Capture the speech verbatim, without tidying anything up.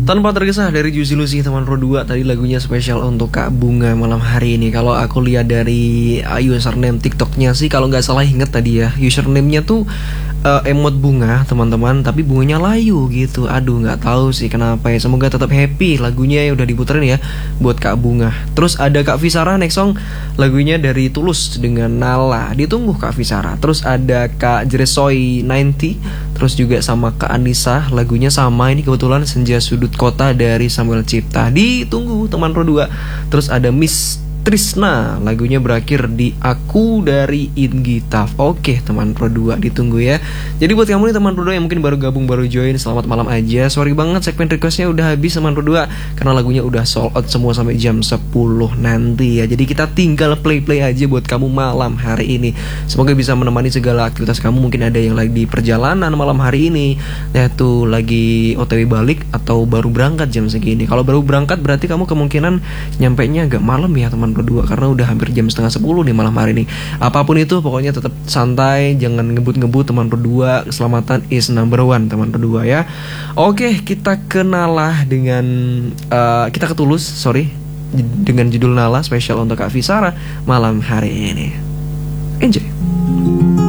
Tanpa tergesa dari Juicy Lucy teman Pro dua, tadi lagunya spesial untuk Kak Bunga malam hari ini. Kalau aku lihat dari uh, username TikToknya sih, kalau nggak salah inget tadi ya, username-nya tuh uh, emot bunga teman-teman, tapi bunganya layu gitu. Aduh nggak tahu sih kenapa ya. Semoga tetap happy lagunya yang udah diputerin ya buat Kak Bunga. Terus ada Kak Visara next song, lagunya dari Tulus dengan Nala. Ditunggu Kak Visara. Terus ada Kak Jeresoy sembilan puluh, terus juga sama Kak Anissa, lagunya sama ini kebetulan Senja Sudut Kota dari Samuel Cipta. Ditunggu teman Pro dua. Terus ada Miss Trisna, lagunya berakhir di Aku dari Inggi Taf. Oke teman Pro dua, ditunggu ya. Jadi buat kamu nih teman Pro dua yang mungkin baru gabung, baru join, selamat malam aja. Sorry banget segmen requestnya udah habis teman Pro dua, karena lagunya udah sold out semua sampai jam sepuluh nanti ya. Jadi kita tinggal play-play aja buat kamu malam hari ini. Semoga bisa menemani segala aktivitas kamu. Mungkin ada yang lagi di perjalanan malam hari ini, yaitu lagi O T W balik atau baru berangkat jam segini. Kalau baru berangkat berarti kamu kemungkinan nyampe nya agak malam ya teman Pro dua, karena udah hampir jam setengah sepuluh nih malam hari ini. Apapun itu pokoknya tetap santai, jangan ngebut-ngebut teman Pro dua. Keselamatan is number one teman Pro dua ya. Oke, kita kenalah dengan uh, kita ketulus, sorry, dengan judul Nala spesial untuk Kak Visara malam hari ini. Enjoy.